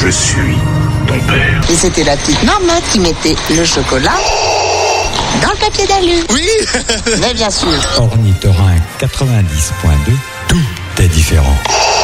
Je suis ton père. Et c'était la petite marmotte qui mettait le chocolat dans le papier d'alu. Oui. Mais bien sûr. Ornithorynque 90.2, tout est différent.